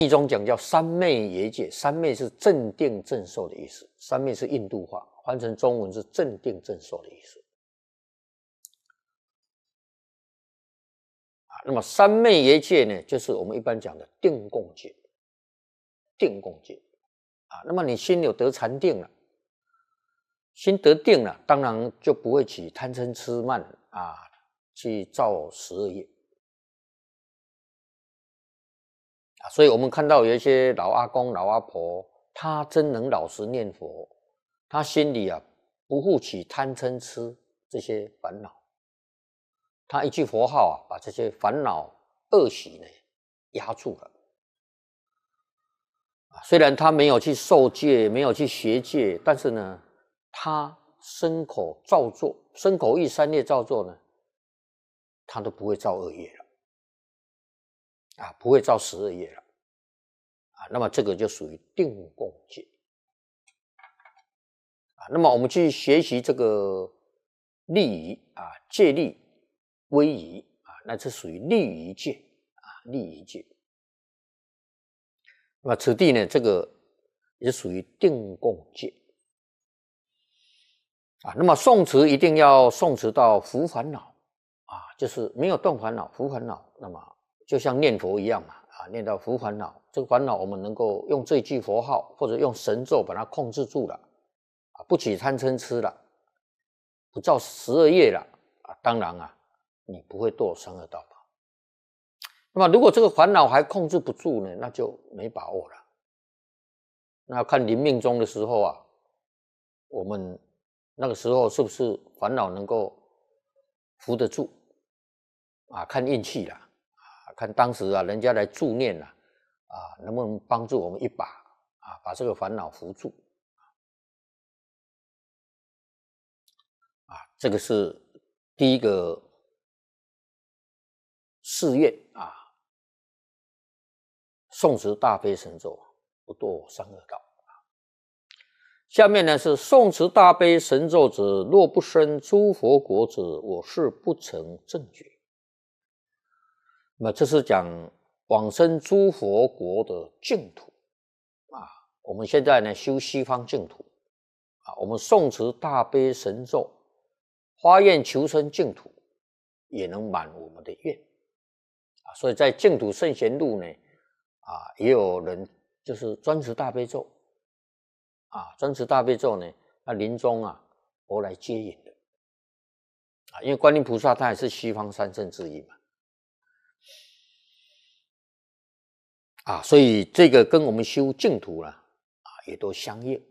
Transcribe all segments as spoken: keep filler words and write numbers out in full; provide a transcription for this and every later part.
密宗讲叫三昧耶戒，三昧是镇定正受的意思，三昧是印度话，翻成中文是镇定正受的意思。啊，那么三昧耶戒呢，就是我们一般讲的定共戒，定共戒。啊，那么你心有得禅定了，心得定了，当然就不会起贪嗔痴慢啊，去造十二业。所以我们看到有一些老阿公老阿婆，他真能老实念佛，他心里啊不复起贪嗔痴这些烦恼，他一句佛号啊，把这些烦恼恶习呢压住了。虽然他没有去受戒，没有去学戒，但是呢，他身口造作，身口意三业造作呢，他都不会造恶业了，啊，不会造十二业了。啊，那么这个就属于定共戒。啊，那么我们去学习这个利仪啊，戒律、威仪啊，那这属于利仪戒啊，利仪戒。那么此地呢，这个也属于定共戒。啊，那么诵持一定要诵持到伏烦恼啊，就是没有动烦恼，伏烦恼，那么就像念佛一样嘛。啊，念到伏烦恼，这个烦恼我们能够用这句佛号或者用神咒把它控制住了，啊，不起贪嗔痴了，不造十二业了，啊，当然啊，你不会堕三恶道吧。那么如果这个烦恼还控制不住呢，那就没把握了。那要看临命终的时候啊，我们那个时候是不是烦恼能够扶得住啊？看运气啦。看当时啊，人家来助念了，啊，能不能帮助我们一把啊，把这个烦恼扶住啊？这个是第一个誓愿啊，诵持大悲神咒，不堕三恶道。下面呢是诵持大悲神咒者，若不生诸佛国者，我是不成正觉。那么这是讲往生诸佛国的净土啊，我们现在呢修西方净土啊，我们诵持大悲神咒，发愿求生净土，也能满我们的愿啊。所以在净土圣贤录呢啊，也有人就是专持大悲咒啊，专持大悲咒呢，那临终啊，佛来接引的啊，因为观音菩萨他也是西方三圣之一嘛。啊，所以这个跟我们修净土呢，啊，也都相应。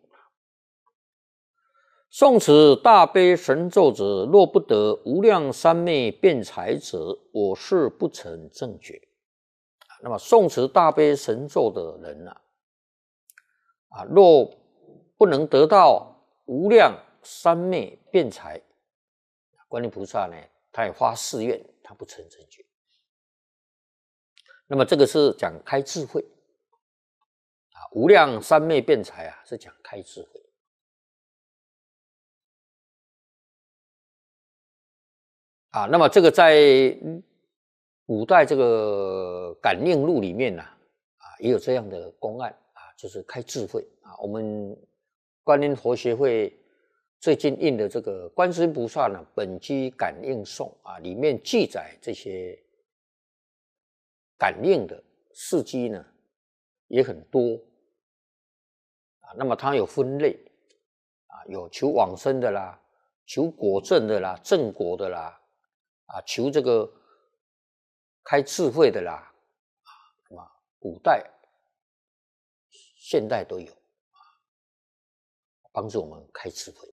诵持大悲神咒者，若不得无量三昧辩才者，我是不成正觉。那么诵持大悲神咒的人呢，啊，若不能得到无量三昧辩才，观音菩萨呢，他也发誓愿，他不成正觉。那么这个是讲开智慧啊，无量三昧辩才啊，是讲开智慧啊。那么这个在古代这个感应录里面呢，啊，也有这样的公案啊，就是开智慧啊。我们观音佛学会最近印的这个观世音菩萨呢本机感应颂啊，里面记载这些感应的事迹呢也很多啊。那么它有分类啊，有求往生的啦，求果证的啦，正果的啦，啊，求这个开智慧的啦，啊，那么古代、现代都有啊，帮助我们开智慧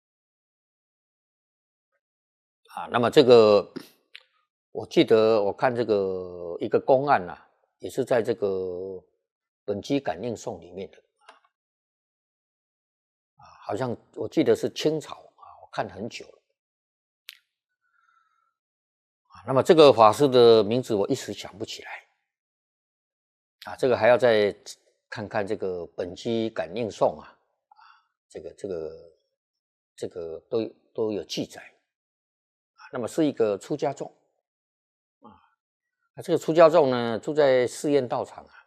啊。那么这个。我记得我看这个一个公案啊，也是在这个本机感应颂里面的啊，好像我记得是清朝啊，我看很久了啊。那么这个法师的名字我一时想不起来啊，这个还要再看看这个本机感应颂啊，啊，这个这个这个都都有记载啊。那么是一个出家众。那这个出家众呢，住在寺院道场啊，